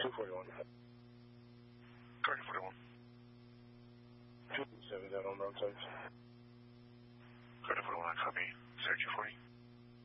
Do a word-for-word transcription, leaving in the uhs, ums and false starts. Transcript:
two forty-one. Correct, forty-one. two seven, that on road sites.